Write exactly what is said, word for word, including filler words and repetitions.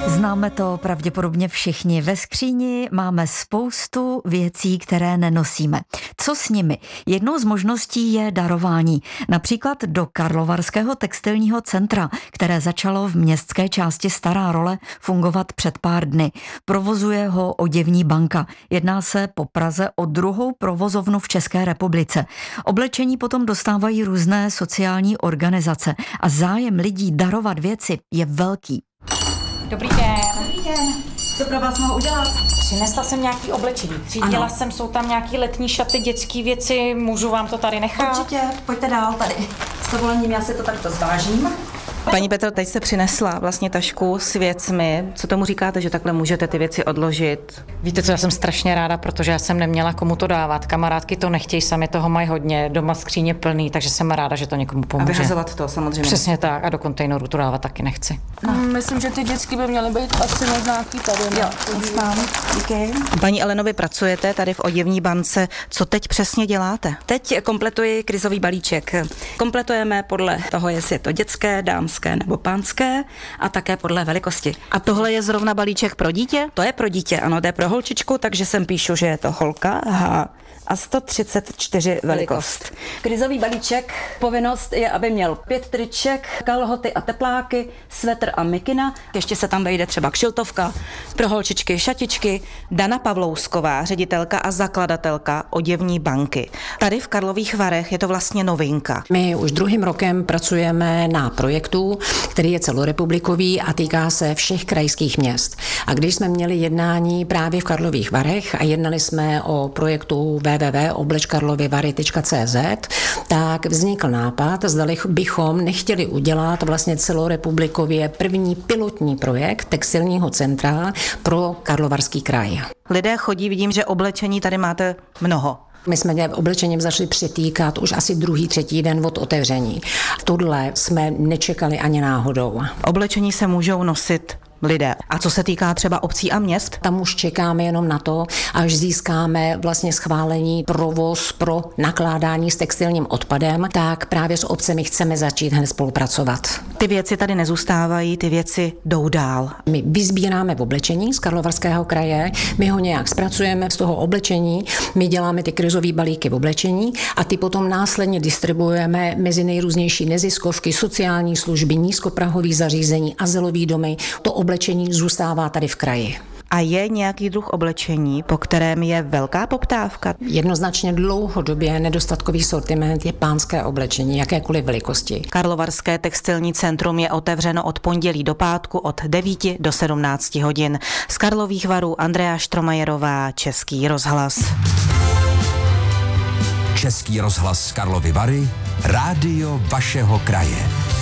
Známe to pravděpodobně všichni. Ve skříni máme spoustu věcí, které nenosíme. Co s nimi? Jednou z možností je darování. Například do Karlovarského textilního centra, které začalo v městské části Stará Role fungovat před pár dny. Provozuje ho Oděvní banka. Jedná se po Praze o druhou provozovnu v České republice. Oblečení potom dostávají různé sociální organizace a zájem lidí darovat věci je velký. Dobrý den. Dobrý den. Co pro vás mohu udělat? Přinesla jsem nějaký oblečení. Třídila jsem, jsou tam nějaký letní šaty, dětské věci, můžu vám to tady nechat? Určitě, pojďte dál tady. S dovolením já si to takto zvážím. Paní Petro, teď jste přinesla vlastně tašku s věcmi. Co tomu říkáte, že takhle můžete ty věci odložit? Víte co, já jsem strašně ráda, protože já jsem neměla komu to dávat. Kamarádky to nechtějí, sami toho mají hodně, doma skříně plný, takže jsem ráda, že to někomu pomůže. A vyhazovat to samozřejmě. Přesně tak, a do kontejneru to dávat taky nechci. No. Myslím, že ty dětsky by měly být asi možná tady. Jo, už mám. Díky. Paní Eleno, vy pracujete tady v Oděvní bance. Co teď přesně děláte? Teď kompletuji krizový balíček. Kompletujeme podle toho, jestli je to dětské, dámské nebo pánské a také podle velikosti. A tohle je zrovna balíček pro dítě? To je pro dítě, ano, to je pro holčičku, takže sem píšu, že je to holka H a sto třicet čtyři velikost. Krizový balíček, povinnost je, aby měl pět triček, kalhoty a tepláky, svetr a mikina. Ještě se tam vejde třeba kšiltovka, pro holčičky šatičky. Dana Pavlousková, ředitelka a zakladatelka Oděvní banky. Tady v Karlových Varech je to vlastně novinka. My už druhým rokem pracujeme na projektu, který je celorepublikový a týká se všech krajských měst. A když jsme měli jednání právě v Karlových Varech a jednali jsme o projektu w w w tečka oblečkarlovyvary tečka c z, tak vznikl nápad, zdali bychom nechtěli udělat vlastně celorepublikově první pilotní projekt textilního centra pro Karlovarský kraj. Lidé chodí, vidím, že oblečení tady máte mnoho. My jsme oblečením začali přitýkat už asi druhý, třetí den od otevření. Tohle jsme nečekali ani náhodou. Oblečení se můžou nosit lidé. A co se týká třeba obcí a měst? Tam už čekáme jenom na to, až získáme vlastně schválení provoz pro nakládání s textilním odpadem, tak právě s obcemi chceme začít hned spolupracovat. Ty věci tady nezůstávají, ty věci jdou dál. My vysbíráme v oblečení z Karlovarského kraje, my ho nějak zpracujeme z toho oblečení, my děláme ty krizové balíky v oblečení a ty potom následně distribuujeme mezi nejrůznější neziskovky, sociální služby, nízkoprahový zařízení, azylový domy. To oblečení zůstává tady v kraji. A je nějaký druh oblečení, po kterém je velká poptávka? Jednoznačně dlouhodobě nedostatkový sortiment je pánské oblečení, jakékoliv velikosti. Karlovarské textilní centrum je otevřeno od pondělí do pátku od devíti do sedmnácti hodin. Z Karlových Varů Andrea Štromajerová, Český rozhlas. Český rozhlas Karlovy Vary, rádio vašeho kraje.